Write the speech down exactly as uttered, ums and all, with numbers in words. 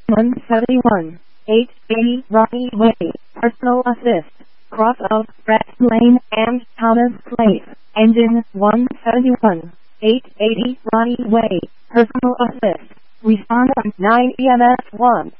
one seventy-one, eight eighty Rocky Way, personal assist, cross of Brett Lane and Thomas Place, engine one seventy-one, eight eighty Rocky Way, personal assist, respond on nine E M S one.